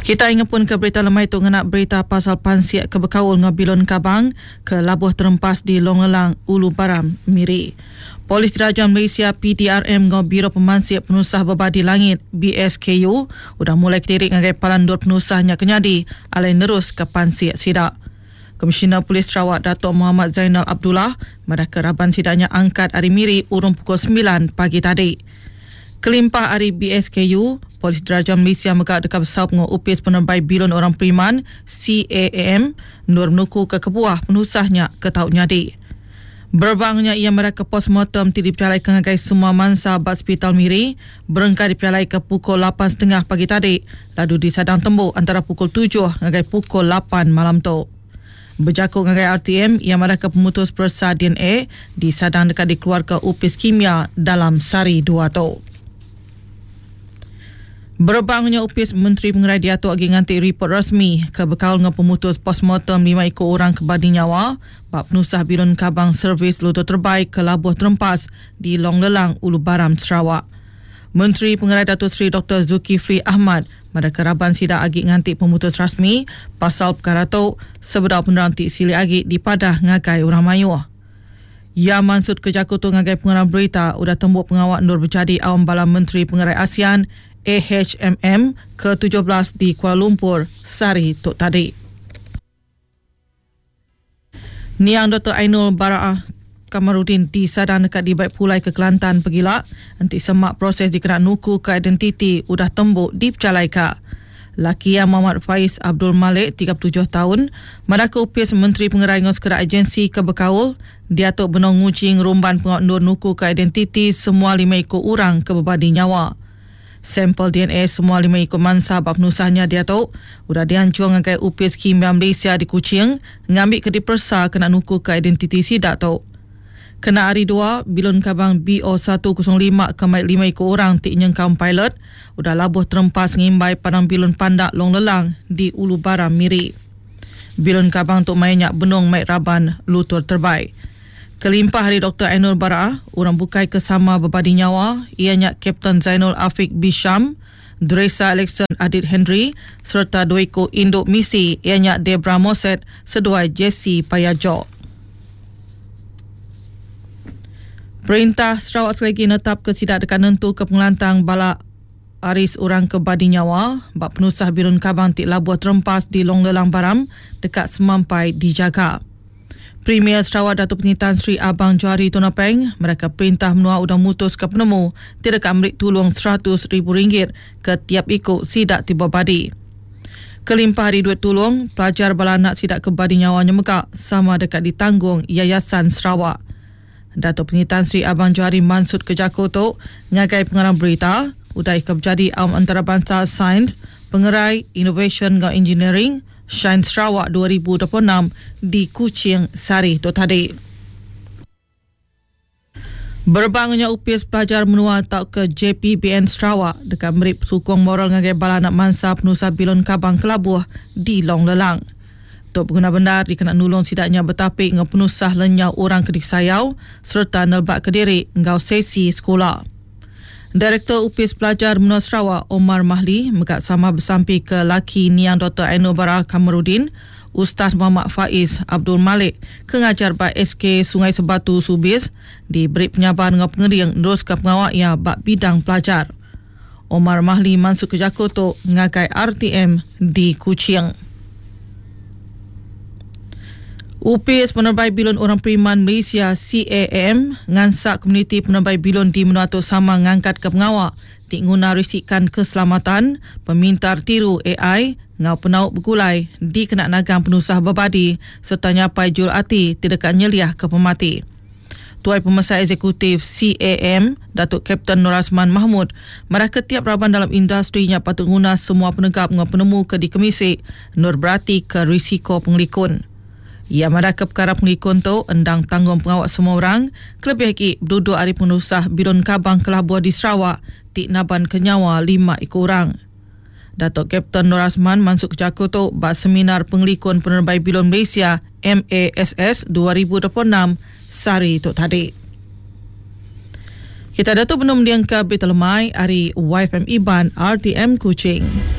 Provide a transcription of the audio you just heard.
Kita ingat pun ke berita lemai tu ngenak berita pasal pansiak ke Bekawul ngabilon kabang ke labuh terempas di Longelang, Ulu Baram, Miri. Polis Dirajaan Malaysia PDRM ngau Biro Pemansiak Penusah Berbadi Langit BSKU udah mulai ketirik ngagai palandur penusahnya kenyadi alai nerus ke pansiak sidak. Komisioner Polis Sarawak Datuk Muhammad Zainal Abdullah mereka raban sidaknya angkat hari Miri urung pukul 9 pagi tadi. Kelimpah hari BSKU, Polis Dirajaan Malaysia megak dekat besar pengu upis penerbai bilon orang periman CAAM nur menuku ke kebuah penusahnya ke taut nyadi. Berbangnya ia mereka postmortem ti dipelai kengagai semua mansa bat hospital Miri berengkai dipelai ke pukul 8.30 pagi tadi lalu disadang tembuk antara pukul 7 ngagai pukul 8 malam tu. Berjakut ngagai RTM ia mereka pemutus persa DNA disadang dekat dikeluarkan upis kimia dalam sari 2 tu. Berbangnya upis Menteri Pengerai Diatuk agi ngantik report rasmi ke bekal dengan pemutus postmortem 5 ekor orang kebadi nyawa bab penusah bilon kabang servis lutut terbaik ke Labuh Terempas di Longlelang, Ulu Baram, Sarawak. Menteri Pengerai Datuk Seri Dr. Zulkifli Ahmad mereka raban sidak agi ngantik pemutus rasmi pasal perkara tu sebedar penerantik sili agi di Padah ngagai orang mayuh. Ya mansud kejakut tu ngagai pengarang berita udah tembuk pengawak nur berjadi awam bala Menteri Pengerai ASEAN AHMM ke-17 di Kuala Lumpur sehari tok tadi. Niang Dr. Ainul Bara'ah Kamarudin disadang dekat di Baik Pulai ke Kelantan pegila nanti semak proses dikenal nuku ke identiti udah tembuk di Pecalaika. Laki yang Muhammad Faiz Abdul Malik 37 tahun mereka upis Menteri Pengerai ngos kera agensi ke Bekawul Diatuk Benong Ngucing rumban pengawak nur nuku ke identiti semua 5 ekor orang ke berbadi nyawa. Sampel DNA semua 5 ekor mansa bab penusahnya dia tu udah dihancur ngagai upis kimia Malaysia di Kuching ngambil ke dipersa kena nuku ke identiti sidak tu. Kena hari 2 bilon kabang BO105 kemai 5 ekor orang tik nyengkam pilot udah labuh terempas ngimbai padang bilon pandak Longlelang di Ulu Baram Miri. Bilon kabang tu mainyak benong mai raban lutur terbaik. Kelimpah hari Dr. Ainul Bara'ah, orang bukai kesama berbadi nyawa, ianya Kapten Zainul Afiq Bisham, Dresa Alexan Adit Henry, serta 2 ekor induk misi, ianya Debra Moset, seduai Jesse Payajo. Perintah Sarawak selagi netap kesidak dekat nentu ke pengelantang bala aris orang kebadi nyawa, bab penusah bilon kabang tik Labuh Terempas di Longlelang Baram, dekat semampai dijaga. Premier Sarawak Datuk Penyitaan Sri Abang Johari Tonapeng mereka perintah menua udang mutus ke penemu tidak ambil tolong RM100,000 ke tiap ikut sidak tiba badi. Kelimpah hari duit tolong pelajar balanak sidak kebadi nyawanya megak sama dekat ditanggung Yayasan Sarawak. Datuk Penyitaan Sri Abang Johari mansud ke Jakarta ngagai pengarang berita udai kejadi awam antarabangsa sains, pengerai, innovation dan engineering Shine Sarawak 2026 di Kuching sari tu tadi. Berbangnya upis pelajar menua tak ke JPBN Sarawak dekat merip sukong moral ngagai balanak mansa penusah bilon kabang kelabuh di Longlelang. Tok pengguna benar dikena nulung sidaknya bertapik dengan penusah lenyau orang kedik sayau serta nelbak kediri ngau sesi sekolah. Direktur Upis Pelajar Menua Sarawak Omar Mahli megak sama bersampi ke laki Niang Dr. Ainul Bara'ah Kamarudin, Ustaz Muhammad Faiz Abdul Malik kengajar bak SK Sungai Sebatu Subis diberi penyabar dengan pengeriang terus ke pengawak yang bak bidang pelajar. Omar Mahli masuk ke Jakarta ngagai RTM di Kuching. Upis penerbai bilon orang periman Malaysia CAAM ngansak komuniti penerbai bilon di Menuatuk sama ngangkat ke pengawak tik guna risikan keselamatan pemintar tiru AI ngau penauk bergulai di kena nagang penusah berbadi serta nyapai jul ati tidak nyeliah ke pemati. Tuai Pemesai Eksekutif CAAM Datuk Kapten Nur Azman Mahmud mereka tiap raban dalam industrinya patut guna semua penegap dengan penemu ke dikemisik nur berarti ke risiko penglikun. Ia mereka perkara pengikun tu endang tanggung pengawak semua orang kelebih lagi duduk hari penusah bilon kabang kelabuh di Sarawak tik naban kenyawa 5 ekor orang. Datuk Kapten Nur Azman masuk ke Jakarta bak seminar penglikun penerbai bilon Malaysia MASS 2026 sehari tu tadi. Kita Datuk belum diangkat berita lemai hari YFM Iban RTM Kuching.